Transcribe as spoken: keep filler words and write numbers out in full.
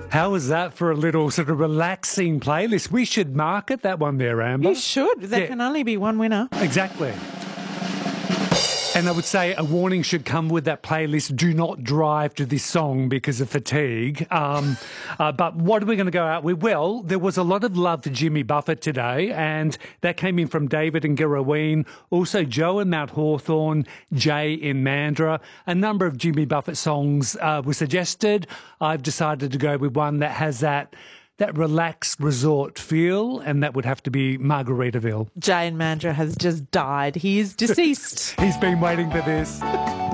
How was that for a little sort of relaxing playlist? We should market that one there, Amber. You should. There Yeah. can only be one winner. Exactly. And I would say a warning should come with that playlist. Do not drive to this song because of fatigue. Um, uh, but what are we going to go out with? Well, there was a lot of love to Jimmy Buffett today, and that came in from David and Girraween. Also, Joe in Mount Hawthorn, Jay in Mandurah. A number of Jimmy Buffett songs uh, were suggested. I've decided to go with one that has that that relaxed resort feel, and that would have to be Margaritaville. Jay in Mandurah has just died. He is deceased. He's been waiting for this.